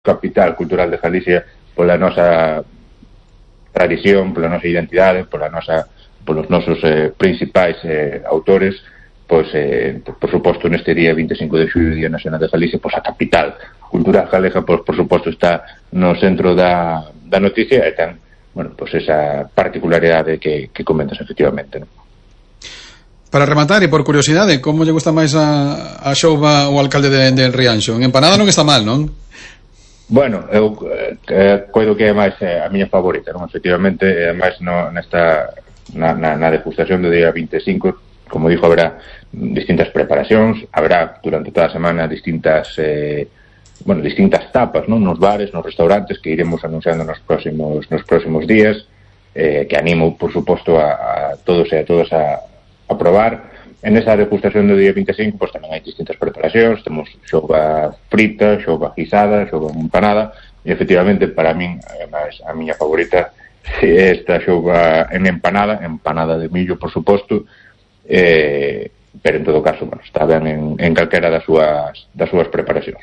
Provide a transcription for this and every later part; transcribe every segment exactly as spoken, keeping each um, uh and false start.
capital cultural de Galicia pola nosa tradición, pola nosa identidade, pola nosa, polos nosos eh, principais eh, autores, pois, eh, por suposto, neste día vinte e cinco de xullo, Día Nacional de Galicia, pois a capital cultural galega, pois, por suposto, está no centro da, da noticia e ten, bueno, pois esa particularidade que, que comentas efectivamente, non? Para rematar, e por curiosidade, como lle gusta máis a, a xouba o alcalde de, de Rianxo? En empanada non está mal, non? Bueno, eu eh, coido que é máis eh, a miña favorita, non? Efectivamente, e máis no, nesta na, na, na degustación do día vinte e cinco, como dixo, haberá distintas preparacións, haberá durante toda a semana distintas eh, bueno, distintas tapas, non? Nos bares, nos restaurantes, que iremos anunciando nos próximos nos próximos días, eh, que animo, por suposto, a, a todos e a todas a a probar. En esa degustación do día vinte e cinco, pois tamén hai distintas preparacións, temos xouba frita, xouba guisada, xouba empanada, e efectivamente para min, además, a miña favorita é esta xouba en empanada, empanada de millo, por suposto, eh, pero en todo caso, bueno, está ben en, en calquera das súas, das súas preparacións.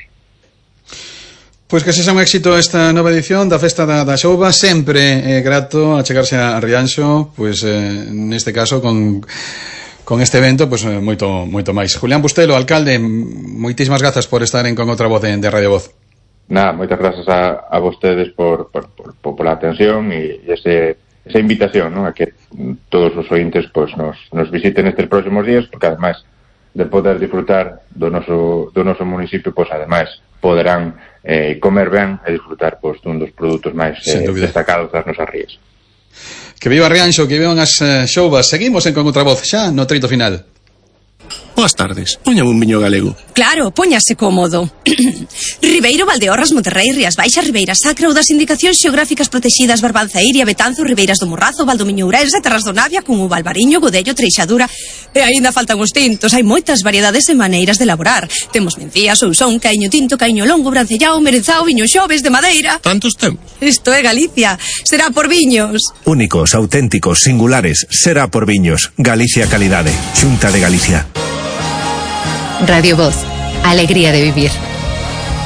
Pois que sexa un éxito esta nova edición da Festa da, da Xouba, sempre é grato a chegarse a Rianxo, pois eh, neste caso con con este evento, pois moito moito máis. Julián Bustelo, alcalde, moitísimas grazas por estar en Con Outra Voz de, de Radio Voz. Nada, moitas grazas a, a vostedes por, por, por, por a atención e ese, esa invitación, ¿no? A que todos os ointes pois nos, nos visiten estes próximos días, porque ademais de poder disfrutar do noso, do noso municipio, pois ademais poderán eh, comer ben e disfrutar pois dun dos produtos máis eh, destacados das nosas rías. Que viva Rianxo, que vivan as uh, xoubas. Seguimos en Con Outra Voz, xa no trito final. Boas tardes, póñame un viño galego. Claro, póñase cómodo. Ribeiro, Valdeorras, Monterrey, Rías Baixas, Ribeira Sacra ou das indicacións xeográficas protegidas Barbanza, Iria, Betanzo, Ribeiras do Morrazo, Valdomiño, Ourense, Terras do Navia, Cunhuva, Albariño, Godello, Treixadura. E aínda faltan os tintos, hai moitas variedades e maneiras de elaborar. Temos mencía, sousón, caiño tinto, caiño longo, brancellao, merenzao, viño xoves de madeira. Tantos temos. Isto é Galicia, será por viños. Únicos, auténticos, singulares, será por viños. Galicia Calidade, Xunta de Galicia. Radio Voz, alegría de vivir.